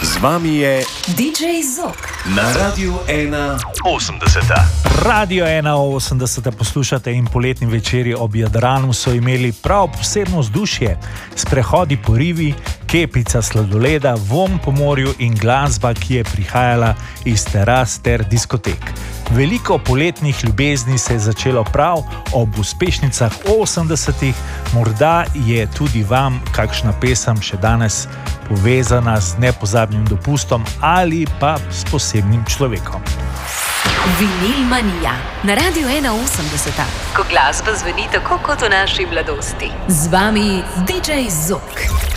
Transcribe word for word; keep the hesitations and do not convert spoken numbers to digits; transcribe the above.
Z vami je D J Zok na Radiu ena osemdeset. Radio ena osemdeset poslušate in poletni večeri ob Jadranu so imeli prav posebno vzdušje. Sprehodi po rivi, kepica sladoleda, vonj po morju in glasba, ki je prihajala iz teras ter diskotek. Veliko poletnih ljubezni se je začelo prav ob uspešnicah osemdesetih, morda je tudi vam kakšna pesem še danes povezana z nepozabnim dopustom ali pa s posebnim človekom. Vinil Manija na Radiu ena osemdeset, ko glasba zveni tako kot v naši mladosti. Z vami D J Zok.